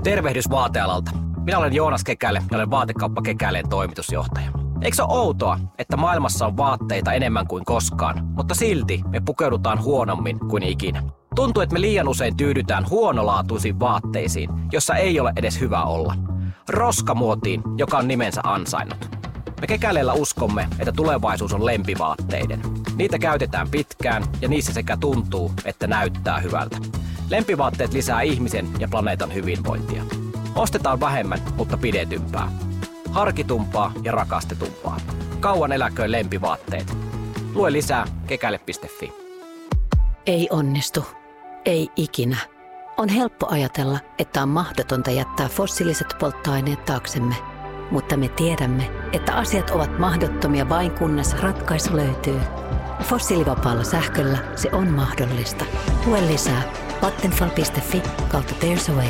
Tervehdys vaatealalta. Minä olen Joonas Kekäle ja olen vaatekauppa Kekäleen toimitusjohtaja. Eikö se ole outoa, että maailmassa on vaatteita enemmän kuin koskaan, mutta silti me pukeudutaan huonommin kuin ikinä? Tuntuu, että me liian usein tyydytään huonolaatuisiin vaatteisiin, jossa ei ole edes hyvä olla. Roskamuotiin, joka on nimensä ansainnut. Me Kekäleellä uskomme, että tulevaisuus on lempivaatteiden. Niitä käytetään pitkään ja niissä sekä tuntuu, että näyttää hyvältä. Lempivaatteet lisää ihmisen ja planeetan hyvinvointia. Ostetaan vähemmän, mutta pidetympää. Harkitumpaa ja rakastetumpaa. Kauan eläköön lempivaatteet. Lue lisää kekäle.fi. Ei onnistu. Ei ikinä. On helppo ajatella, että on mahdotonta jättää fossiiliset polttoaineet taaksemme. Mutta me tiedämme, että asiat ovat mahdottomia vain kunnes ratkaisu löytyy. Fossiilivapaalla sähköllä se on mahdollista. Lue lisää vattenfall.fi/There's a Way.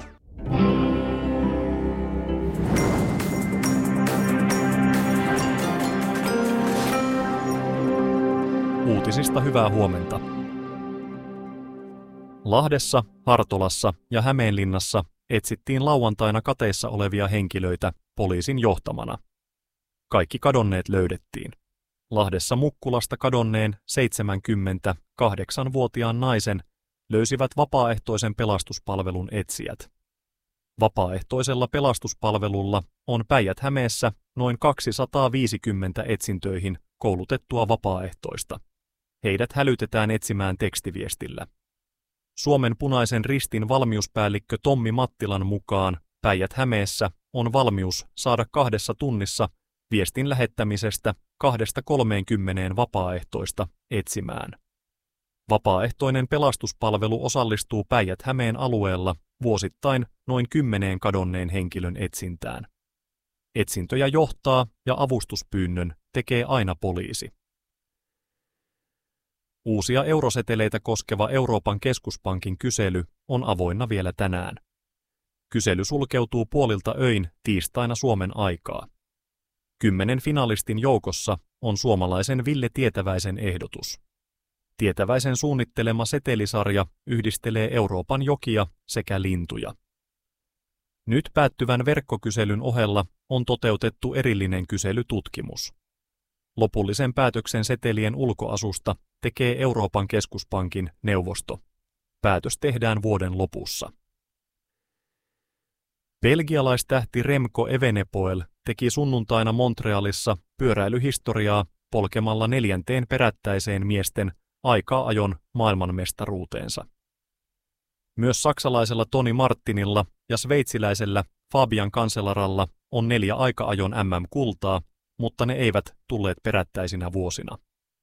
Uutisista hyvää huomenta. Lahdessa, Hartolassa ja Hämeenlinnassa etsittiin lauantaina kateissa olevia henkilöitä poliisin johtamana. Kaikki kadonneet löydettiin. Lahdessa Mukkulasta kadonneen 78-vuotiaan naisen löysivät vapaaehtoisen pelastuspalvelun etsijät. Vapaaehtoisella pelastuspalvelulla on Päijät-Hämeessä noin 250 etsintöihin koulutettua vapaaehtoista. Heidät hälytetään etsimään tekstiviestillä. Suomen Punaisen Ristin valmiuspäällikkö Tommi Mattilan mukaan Päijät-Hämeessä on valmius saada 2 tunnissa viestin lähettämisestä 2-30 vapaaehtoista etsimään. Vapaaehtoinen pelastuspalvelu osallistuu Päijät-Hämeen alueella vuosittain noin 10 kadonneen henkilön etsintään. Etsintöjä johtaa ja avustuspyynnön tekee aina poliisi. Uusia euroseteleitä koskeva Euroopan keskuspankin kysely on avoinna vielä tänään. Kysely sulkeutuu puolilta öin tiistaina Suomen aikaa. 10 finalistin joukossa on suomalaisen Ville Tietäväisen ehdotus. Tietäväisen suunnittelema setelisarja yhdistelee Euroopan jokia sekä lintuja. Nyt päättyvän verkkokyselyn ohella on toteutettu erillinen kyselytutkimus. Lopullisen päätöksen setelien ulkoasusta tekee Euroopan keskuspankin neuvosto. Päätös tehdään vuoden lopussa. Belgialaistähti Remco Evenepoel teki sunnuntaina Montrealissa pyöräilyhistoriaa polkemalla 4. perättäiseen miesten aika-ajon maailmanmestaruuteensa. Myös saksalaisella Toni Martinilla ja sveitsiläisellä Fabian Cancellaralla on 4 aika-ajon MM-kultaa, mutta ne eivät tulleet perättäisinä vuosina.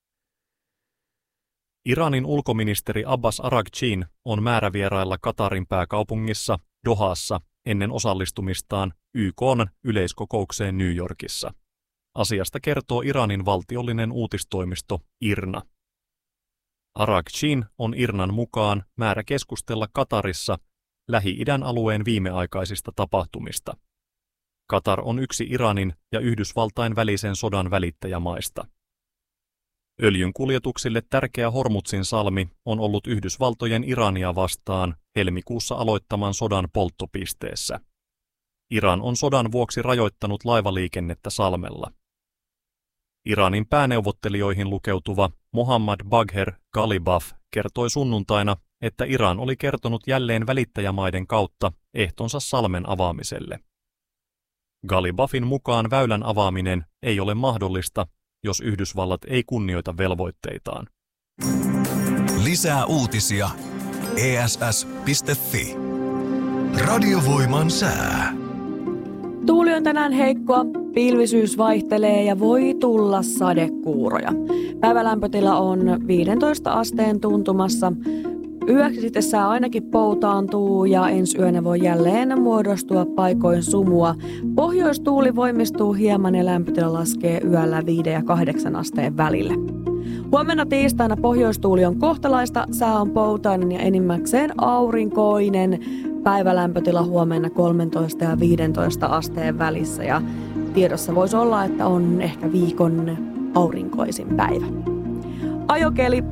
Iranin ulkoministeri Abbas Araghchiin on määrä vierailla Katarin pääkaupungissa Dohassa ennen osallistumistaan YK:n yleiskokoukseen New Yorkissa. Asiasta kertoo Iranin valtiollinen uutistoimisto IRNA. Araghchiin on IRNAn mukaan määrä keskustella Katarissa Lähi-idän alueen viimeaikaisista tapahtumista. Katar on yksi Iranin ja Yhdysvaltain välisen sodan välittäjämaista. Öljyn kuljetuksille tärkeä Hormuzin salmi on ollut Yhdysvaltojen Irania vastaan helmikuussa aloittaman sodan polttopisteessä. Iran on sodan vuoksi rajoittanut laivaliikennettä salmella. Iranin pääneuvottelijoihin lukeutuva Mohammad Bagher Ghalibaf kertoi sunnuntaina, että Iran oli kertonut jälleen välittäjämaiden kautta ehtonsa salmen avaamiselle. Ghalibafin mukaan väylän avaaminen ei ole mahdollista, jos Yhdysvallat ei kunnioita velvoitteitaan. Lisää uutisia ESS.fi. Radiovoiman sää. Tuuli on tänään heikkoa, pilvisyys vaihtelee ja voi tulla sadekuuroja. Päivälämpötila on 15 asteen tuntumassa. Yöksi sitten sää ainakin poutaantuu ja ensi yönä voi jälleen muodostua paikoin sumua. Pohjoistuuli voimistuu hieman ja lämpötila laskee yöllä 5 ja 8 asteen välillä. Huomenna tiistaina pohjoistuuli on kohtalaista, sää on poutainen ja enimmäkseen aurinkoinen. Päivälämpötila huomenna 13 ja 15 asteen välissä ja tiedossa voisi olla, että on ehkä viikon aurinkoisin päivä. Ajokeli,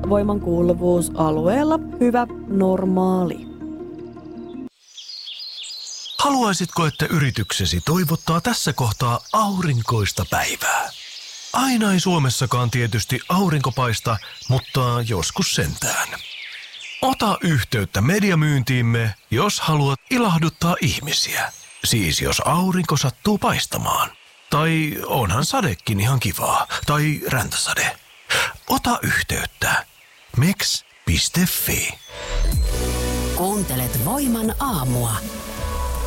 voimankuuluvuus alueella hyvä, normaali. Haluaisitko, että yrityksesi toivottaa tässä kohtaa aurinkoista päivää? Aina ei Suomessakaan tietysti aurinko paista, mutta joskus sentään. Ota yhteyttä mediamyyntiimme, jos haluat ilahduttaa ihmisiä. Siis jos aurinko sattuu paistamaan. Tai onhan sadekin ihan kivaa. Tai räntäsade. Ota yhteyttä. meks.fi. Kuuntelet Voiman aamua.